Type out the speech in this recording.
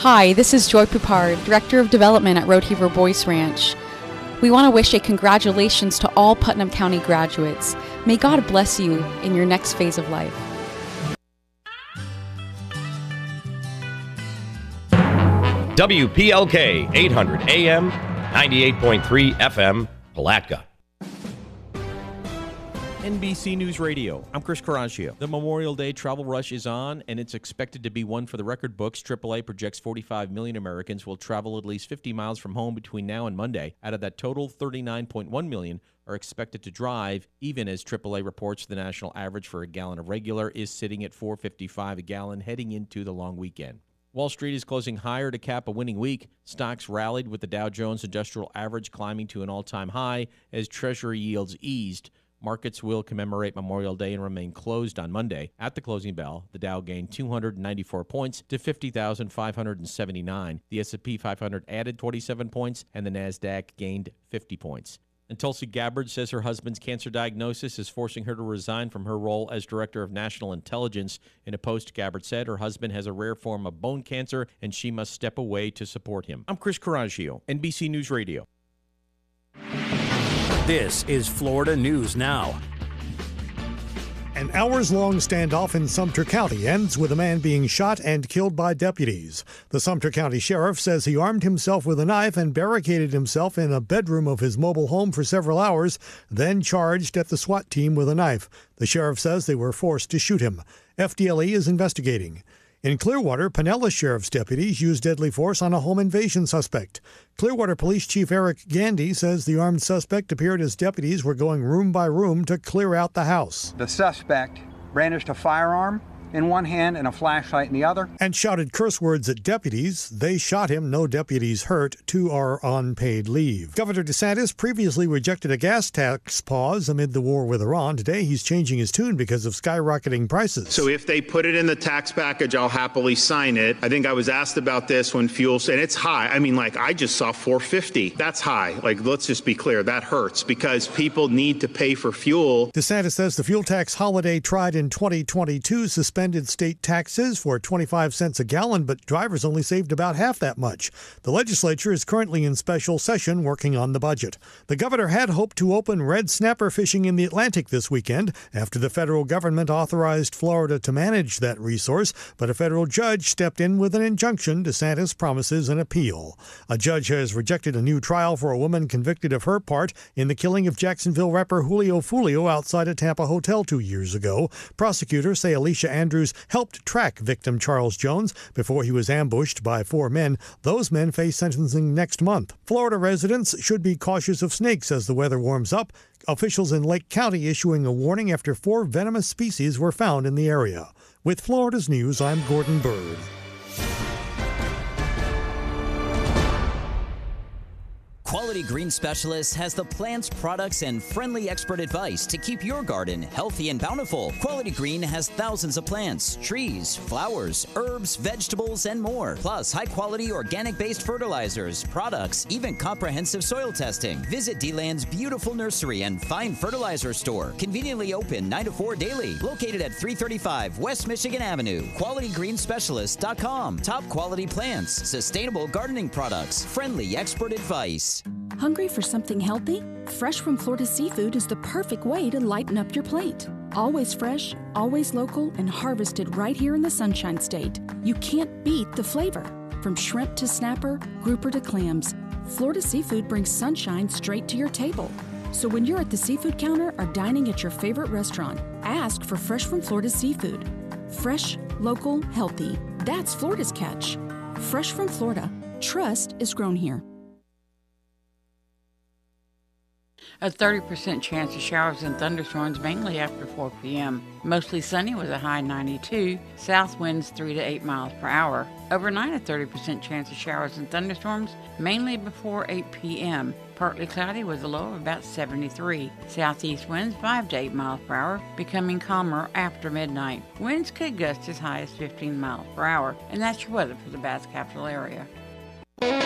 Hi, this is Joy Poupard, Director of Development at Roadheaver Boys Ranch. We want to wish a congratulations to all Putnam County graduates. May God bless you in your next phase of life. WPLK 800 AM, 98.3 FM, Palatka. NBC News Radio. I'm Chris Coraggio. The Memorial Day travel rush is on, and it's expected to be one for the record books. AAA projects 45 million Americans will travel at least 50 miles from home between now and Monday. Out of that total, 39.1 million are expected to drive, even as AAA reports the national average for a gallon of regular is sitting at $4.55 a gallon heading into the long weekend. Wall Street is closing higher to cap a winning week. Stocks rallied with the Dow Jones Industrial Average climbing to an all-time high as Treasury yields eased. Markets will commemorate Memorial Day and remain closed on Monday. At the closing bell, the Dow gained 294 points to 50,579. The S&P 500 added 27 points, and the NASDAQ gained 50 points. And Tulsi Gabbard says her husband's cancer diagnosis is forcing her to resign from her role as Director of National Intelligence. In a post, Gabbard said her husband has a rare form of bone cancer, and she must step away to support him. I'm Chris Coraggio, NBC News Radio. This is Florida News Now. An hours-long standoff in Sumter County ends with a man being shot and killed by deputies. The Sumter County Sheriff says he armed himself with a knife and barricaded himself in a bedroom of his mobile home for several hours, then charged at the SWAT team with a knife. The sheriff says they were forced to shoot him. FDLE is investigating. In Clearwater, Pinellas Sheriff's deputies used deadly force on a home invasion suspect. Clearwater Police Chief Eric Gandy says the armed suspect appeared as deputies were going room by room to clear out the house. The suspect brandished a firearm in one hand and a flashlight in the other, and shouted curse words at deputies. They shot him. No deputies hurt. 2 are on paid leave. Governor DeSantis previously rejected a gas tax pause amid the war with Iran. Today, he's changing his tune because of skyrocketing prices. So if they put it in the tax package, I'll happily sign it. I think I was asked about this when fuel, and it's high. I mean, I just saw $4.50. That's high. Let's just be clear. That hurts because people need to pay for fuel. DeSantis says the fuel tax holiday tried in 2022 suspended state taxes for 25 cents a gallon, but drivers only saved about half that much. The legislature is currently in special session working on the budget. The governor had hoped to open red snapper fishing in the Atlantic this weekend after the federal government authorized Florida to manage that resource, but a federal judge stepped in with an injunction. DeSantis promises an appeal. A judge has rejected a new trial for a woman convicted of her part in the killing of Jacksonville rapper Julio Fulio outside a Tampa hotel 2 years ago. Prosecutors say Alicia Andrews helped track victim Charles Jones before he was ambushed by 4 men. Those men face sentencing next month. Florida residents should be cautious of snakes as the weather warms up. Officials in Lake County issuing a warning after 4 venomous species were found in the area. With Florida's News, I'm Gordon Bird. Quality Green Specialist has the plants, products, and friendly expert advice to keep your garden healthy and bountiful. Quality Green has thousands of plants, trees, flowers, herbs, vegetables, and more. Plus, high-quality organic-based fertilizers, products, even comprehensive soil testing. Visit D-Land's beautiful nursery and fine fertilizer store. Conveniently open 9 to 4 daily. Located at 335 West Michigan Avenue. QualityGreenSpecialist.com. Top quality plants, sustainable gardening products, friendly expert advice. Hungry for something healthy? Fresh from Florida Seafood is the perfect way to lighten up your plate. Always fresh, always local, and harvested right here in the Sunshine State. You can't beat the flavor. From shrimp to snapper, grouper to clams, Florida Seafood brings sunshine straight to your table. So when you're at the seafood counter or dining at your favorite restaurant, ask for Fresh from Florida Seafood. Fresh, local, healthy. That's Florida's catch. Fresh from Florida. Trust is grown here. A 30% chance of showers and thunderstorms mainly after 4 p.m. Mostly sunny with a high 92. South winds 3 to 8 miles per hour. Overnight, a 30% chance of showers and thunderstorms mainly before 8 p.m. Partly cloudy with a low of about 73. Southeast winds 5 to 8 miles per hour, becoming calmer after midnight. Winds could gust as high as 15 miles per hour. And that's your weather for the Bass Capital area.